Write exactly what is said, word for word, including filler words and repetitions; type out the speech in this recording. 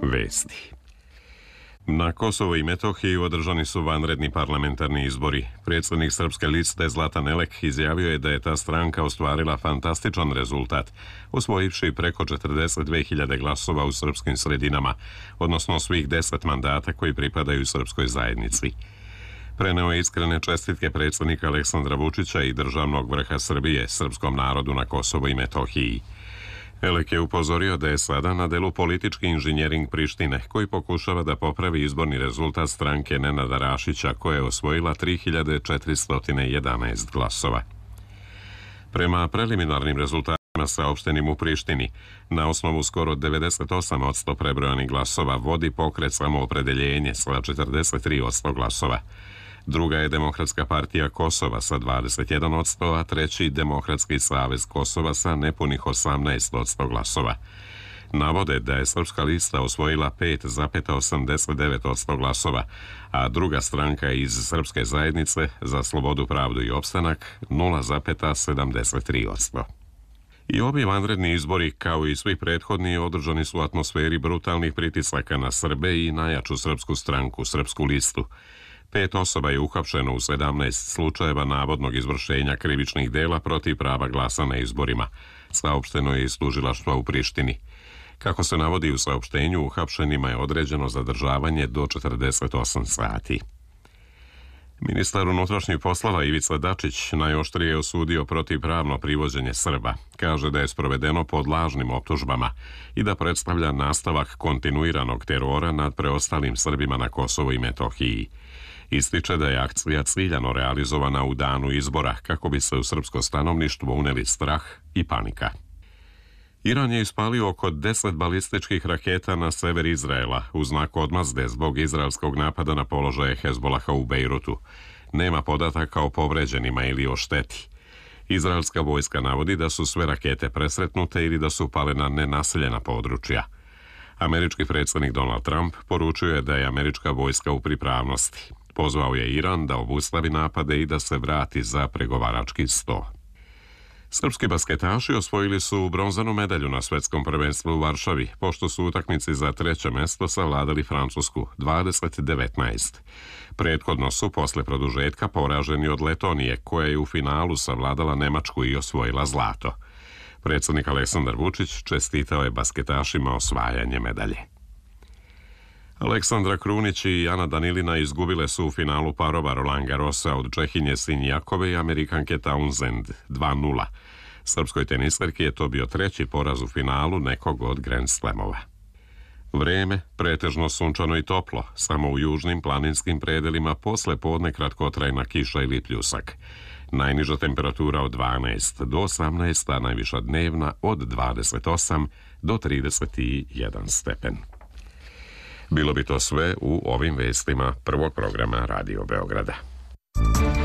Vesti. Na Kosovo i Metohiji održani su vanredni parlamentarni izbori. Predsjednik Srpske liste Zlatan Elek izjavio je da je ta stranka ostvarila fantastičan rezultat, osvojivši preko četrdeset dve hiljade glasova u srpskim sredinama, odnosno svih deset mandata koji pripadaju srpskoj zajednici. Preneo je iskrene čestitke predsjednika Aleksandra Vučića i državnog vrha Srbije srpskom narodu na Kosovo i Metohiji. Elek je upozorio da je sada na delu politički inženjering Prištine, koji pokušava da popravi izborni rezultat stranke Nenada Rašića, koja je osvojila tri hiljade četiristo jedanaest glasova. Prema preliminarnim rezultatima saopštenim u Prištini, na osnovu skoro devedeset osam posto prebrojanih glasova vodi pokret Samoopredeljenje sa četrdeset tri posto glasova. Druga je Demokratska partija Kosova sa dvadeset jedan posto, a treći Demokratski savez Kosova sa nepunih osamnaest posto glasova. Navode da je Srpska lista osvojila pet zarez osamdeset devet posto glasova, a druga stranka iz Srpske zajednice za slobodu, pravdu i opstanak nula zarez sedamdeset tri posto. I ovi vanredni izbori, kao i svi prethodni, održani su u atmosferi brutalnih pritisaka na Srbe i najjaču srpsku stranku, Srpsku listu. Pet osoba je uhapšeno u sedamnaest slučajeva navodnog izvršenja krivičnih dela protiv prava glasa na izborima, saopšteno je iz tužilaštva u Prištini. Kako se navodi u saopštenju, uhapšenima je određeno zadržavanje do četrdeset osam sati. Ministar unutrašnjih poslova Ivica Dačić najoštrije je osudio protivpravno privođenje Srba. Kaže da je sprovedeno pod lažnim optužbama i da predstavlja nastavak kontinuiranog terora nad preostalim Srbima na Kosovu i Metohiji. Ističe da je akcija ciljano realizovana u danu izbora kako bi se u srpsko stanovništvo uneli strah i panika. Iran je ispalio oko deset balističkih raketa na sever Izraela u znak odmazde zbog izraelskog napada na položaje Hezbolaha u Bejrutu. Nema podataka o povređenima ili o šteti. Izraelska vojska navodi da su sve rakete presretnute ili da su pale na nenaseljena područja. Američki predsjednik Donald Trump poručio je da je američka vojska u pripravnosti. Pozvao je Iran da obustavi napade i da se vrati za pregovarački sto. Srpski basketaši osvojili su bronzanu medalju na svetskom prvenstvu u Varšavi, pošto su utakmici za treće mesto savladali Francusku dvadeset devetnaest. Prethodno su posle produžetka poraženi od Letonije, koja je u finalu savladala Nemačku i osvojila zlato. Predsjednik Aleksandar Vučić čestitao je basketašima osvajanje medalje. Aleksandra Krunić i Ana Danilina izgubile su u finalu parova Roland Garrosa od Čehinje Sinjakove i Amerikanke Townsend dva nula. Srpskoj teniserki je to bio treći poraz u finalu nekog od Grand Slamova. Vreme, pretežno sunčano i toplo, samo u južnim planinskim predelima posle podne kratkotrajna kiša ili pljusak. Najniža temperatura od dvanaest do osamnaest, a najviša dnevna od dvadeset osam do trideset jedan stepen. Bilo bi to sve u ovim vestima prvog programa Radio Beograda.